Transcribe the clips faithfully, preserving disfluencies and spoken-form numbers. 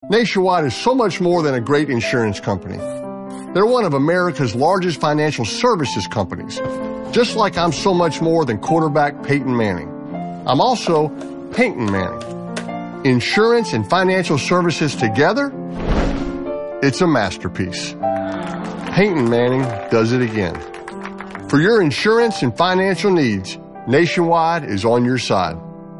Nationwide is so much more than a great insurance company. They're one of America's largest financial services companies, just like I'm so much more than quarterback Peyton Manning. I'm also Peyton Manning. Insurance and financial services together, it's a masterpiece. Peyton Manning does it again. For your insurance and financial needs, Nationwide is on your side.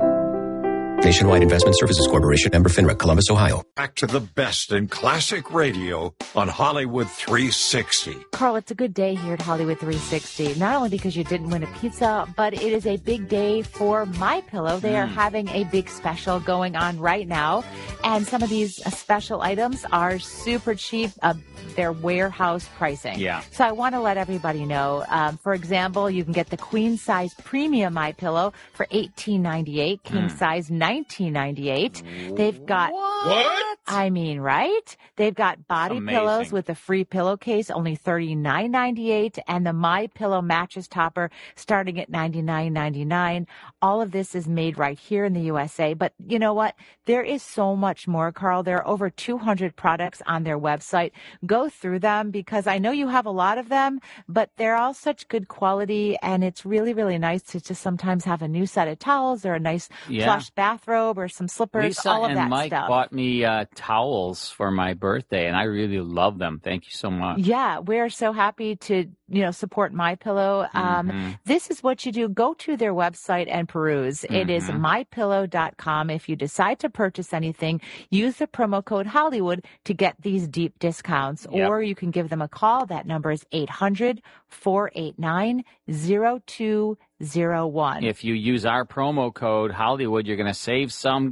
Nationwide Investment Services Corporation, member FINRA, Columbus, Ohio. Back to the best in classic radio on Hollywood three sixty. Carl, it's a good day here at Hollywood three sixty, not only because you didn't win a pizza, but it is a big day for MyPillow. They mm. are having a big special going on right now, and some of these uh, special items are super cheap. Uh, they're warehouse pricing. Yeah. So I want to let everybody know, um, for example, you can get the queen size premium MyPillow for eighteen ninety-eight, king mm. size nineteen ninety-eight. They've got what? I mean, right? They've got body pillows with a free pillowcase, only thirty-nine ninety-eight, and the MyPillow mattress topper starting at ninety-nine ninety-nine. All of this is made right here in the U S A. But you know what? There is so much more, Carl. There are over two hundred products on their website. Go through them because I know you have a lot of them, but they're all such good quality, and it's really, really nice to just sometimes have a new set of towels or a nice yeah. plush bathrobe or some slippers, Lisa all of and that Mike stuff. bought me uh, towels for my birthday, and I really love them. Thank you so much. Yeah, we're so happy to, you know, support MyPillow. Um, mm-hmm. This is what you do. Go to their website and peruse. Mm-hmm. It is my pillow dot com. If you decide to purchase anything, use the promo code Hollywood to get these deep discounts, yep. or you can give them a call. That number is eight hundred, four eight nine, zero two zero one. If you use our promo code Hollywood, you're going to save some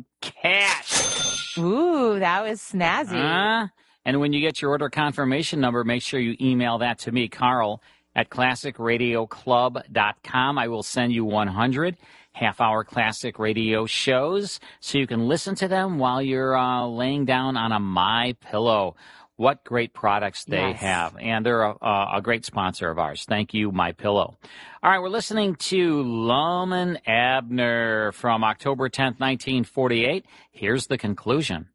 cash. Ooh, that was snazzy. Uh, and when you get your order confirmation number, make sure you email that to me, Carl, at classic radio club dot com. I will send you one hundred half-hour classic radio shows so you can listen to them while you're uh, laying down on a MyPillow. What great products they yes. have. And they're a, a great sponsor of ours. Thank you, MyPillow. All right, we're listening to Lum and Abner from October tenth, nineteen forty-eight. Here's the conclusion.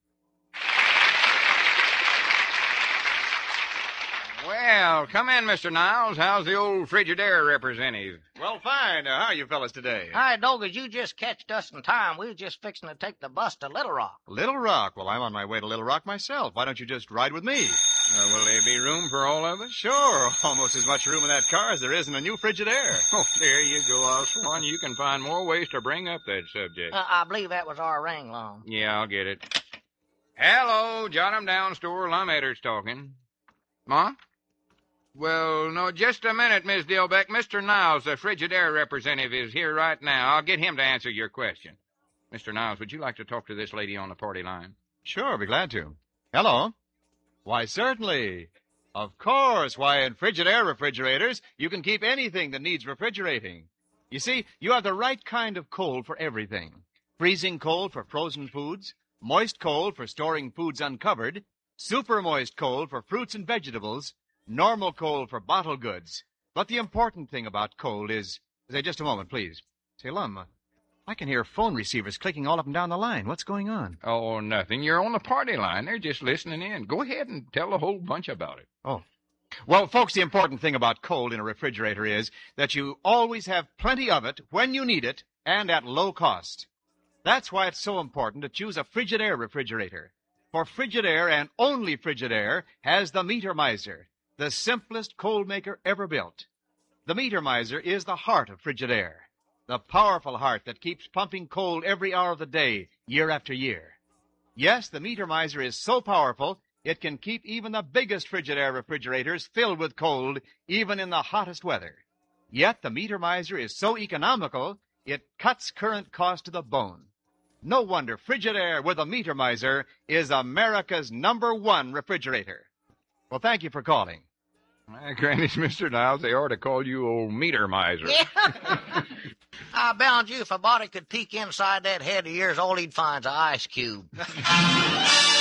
Well, come in, Mister Niles. How's the old Frigidaire representative? Well, fine. Uh, how are you fellas today? Hi, Doggers. You just catched us in time. We was just fixing to take the bus to Little Rock. Little Rock? Well, I'm on my way to Little Rock myself. Why don't you just ride with me? Uh, will there be room for all of us? Sure. Almost as much room in that car as there is in a new Frigidaire. Oh, there you go, Oswan. You can find more ways to bring up that subject. Uh, I believe that was our ring, Lum. Yeah, I'll get it. Hello, jot 'em down, store. Lum Edder's talking. Ma? Well, no, just a minute, Miss Dilbeck. Mister Niles, the Frigidaire representative, is here right now. I'll get him to answer your question. Mister Niles, would you like to talk to this lady on the party line? Sure, be glad to. Hello? Why, certainly. Of course. Why, in Frigidaire refrigerators, you can keep anything that needs refrigerating. You see, you have the right kind of cold for everything. Freezing cold for frozen foods, moist cold for storing foods uncovered, super moist cold for fruits and vegetables, normal cold for bottle goods. But the important thing about cold is... Say, just a moment, please. Say, Lum, uh, I can hear phone receivers clicking all up and down the line. What's going on? Oh, nothing. You're on the party line. They're just listening in. Go ahead and tell the whole bunch about it. Oh. Well, folks, the important thing about cold in a refrigerator is that you always have plenty of it when you need it and at low cost. That's why it's so important to choose a Frigidaire refrigerator. For Frigidaire, and only Frigidaire, has the Meter Miser, the simplest cold maker ever built. The Meter Miser is the heart of Frigidaire, the powerful heart that keeps pumping cold every hour of the day, year after year. Yes, the Meter Miser is so powerful, it can keep even the biggest Frigidaire refrigerators filled with cold, even in the hottest weather. Yet the Meter Miser is so economical, it cuts current cost to the bone. No wonder Frigidaire with a Meter Miser is America's number one refrigerator. Well, thank you for calling. Uh, Granny's Mister Niles, they ought to call you old Meter Miser. Yeah. I bound you if a body could peek inside that head of yours, all he'd find's an ice cube.